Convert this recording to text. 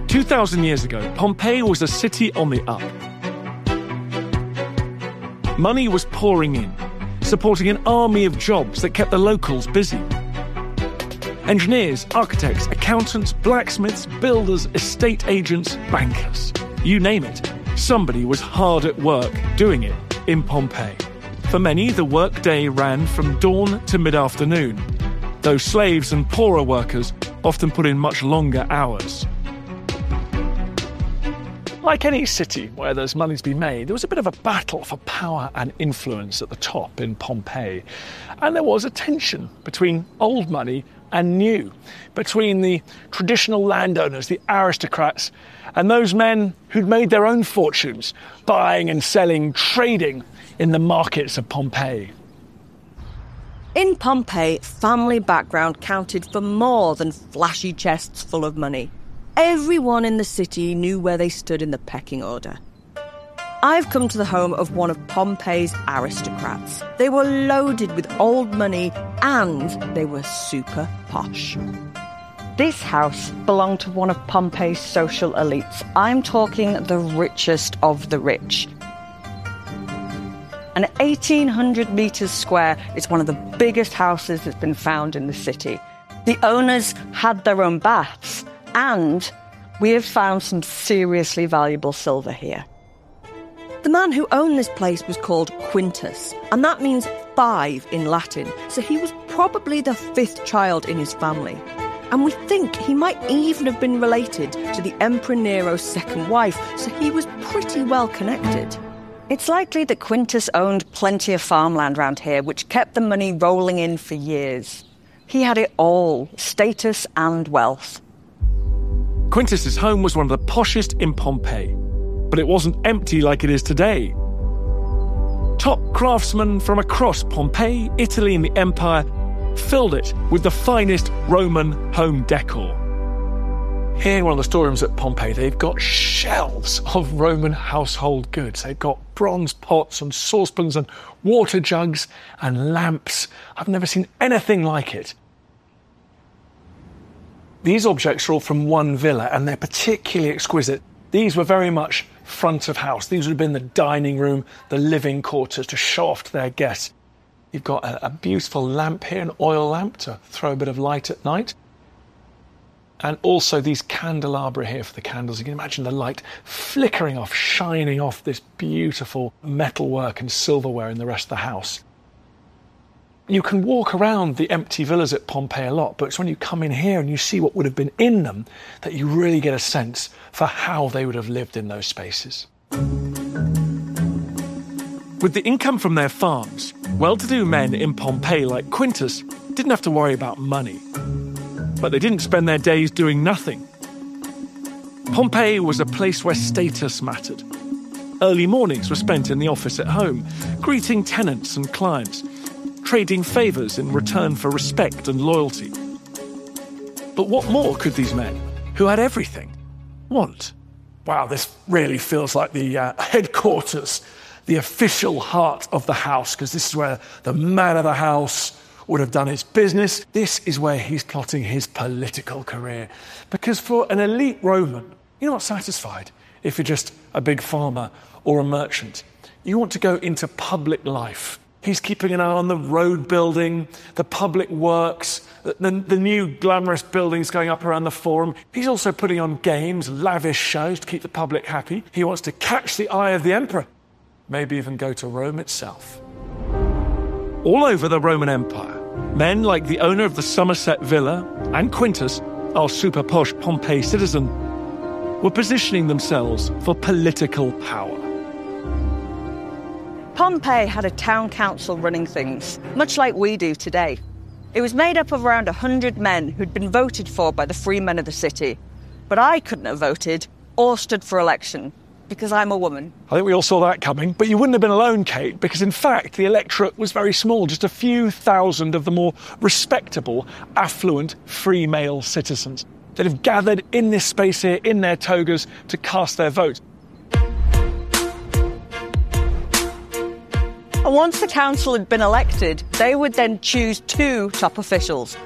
2,000 years ago, Pompeii was a city on the up. Money was pouring in, supporting an army of jobs that kept the locals busy. Engineers, architects, accountants, blacksmiths, builders, estate agents, bankers. You name it, somebody was hard at work doing it in Pompeii. For many, the workday ran from dawn to mid-afternoon, though slaves and poorer workers often put in much longer hours. Like any city where there's money to be made, there was a bit of a battle for power and influence at the top in Pompeii. And there was a tension between old money and new, between the traditional landowners, the aristocrats, and those men who'd made their own fortunes buying and selling, trading in the markets of Pompeii. In Pompeii, family background counted for more than flashy chests full of money. Everyone in the city knew where they stood in the pecking order. I've come to the home of one of Pompeii's aristocrats. They were loaded with old money and they were super posh. This house belonged to one of Pompeii's social elites. I'm talking the richest of the rich. And 1,800 metres square, it's one of the biggest houses that's been found in the city. The owners had their own baths, and we have found some seriously valuable silver here. The man who owned this place was called Quintus, and that means 5 in Latin, so he was probably the 5th child in his family. And we think he might even have been related to the Emperor Nero's second wife, so he was pretty well connected. It's likely that Quintus owned plenty of farmland around here, which kept the money rolling in for years. He had it all, status and wealth. Quintus's home was one of the poshest in Pompeii, but it wasn't empty like it is today. Top craftsmen from across Pompeii, Italy and the Empire filled it with the finest Roman home decor. Here in one of the storerooms at Pompeii, they've got shelves of Roman household goods. They've got bronze pots and saucepans and water jugs and lamps. I've never seen anything like it. These objects are all from one villa, and they're particularly exquisite. These were very much front of house. These would have been the dining room, the living quarters, to show off to their guests. You've got a beautiful lamp here, an oil lamp to throw a bit of light at night. And also these candelabra here for the candles. You can imagine the light flickering off, shining off this beautiful metalwork and silverware in the rest of the house. You can walk around the empty villas at Pompeii a lot, but it's when you come in here and you see what would have been in them that you really get a sense for how they would have lived in those spaces. With the income from their farms, well-to-do men in Pompeii like Quintus didn't have to worry about money. But they didn't spend their days doing nothing. Pompeii was a place where status mattered. Early mornings were spent in the office at home, greeting tenants and clients, trading favours in return for respect and loyalty. But what more could these men, who had everything, want? Wow, this really feels like the headquarters, the official heart of the house, because this is where the man of the house would have done his business. This is where he's plotting his political career. Because for an elite Roman, you're not satisfied if you're just a big farmer or a merchant. You want to go into public life. He's keeping an eye on the road building, the public works, the new glamorous buildings going up around the Forum. He's also putting on games, lavish shows to keep the public happy. He wants to catch the eye of the emperor, maybe even go to Rome itself. All over the Roman Empire, men like the owner of the Somerset Villa and Quintus, our super posh Pompeii citizen, were positioning themselves for political power. Pompeii had a town council running things, much like we do today. It was made up of around 100 men who'd been voted for by the free men of the city. But I couldn't have voted or stood for election, because I'm a woman. I think we all saw that coming, but you wouldn't have been alone, Kate, because in fact the electorate was very small, just a few thousand of the more respectable, affluent, free male citizens that have gathered in this space here, in their togas, to cast their vote. And once the council had been elected, they would then choose 2 top officials.